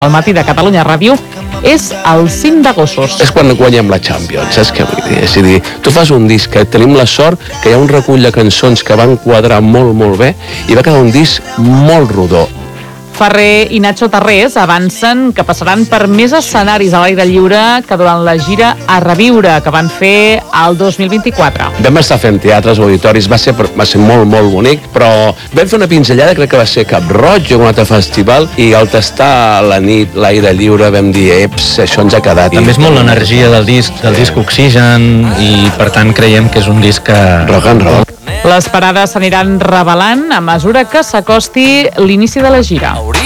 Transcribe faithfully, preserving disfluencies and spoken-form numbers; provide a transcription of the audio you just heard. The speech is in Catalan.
al matí de Catalunya Ràdio és el cinc d'agost. És quan guanyem la Champions, saps què vull dir? És a dir, tu fas un disc que tenim la sort que hi ha un recull de cançons que van quadrar molt, molt bé i va quedar un disc molt rodó. Ferrer i Nacho Tarrés avancen que passaran per més escenaris a l'aire lliure que durant la gira A Reviure, que van fer el dos mil vint-i-quatre. Vam estar fent teatres, auditoris, va ser, va ser molt, molt bonic, però vam fer una pinzellada, crec que va ser Cap Roig o un altre festival, i al tastar la nit, l'aire lliure, vam dir, eps, això ens ha quedat. També és molt l'energia del disc, del disc Oxigen, i per tant creiem que és un disc que... Rock and roll. Les parades s'aniran revelant a mesura que s'acosti l'inici de la gira.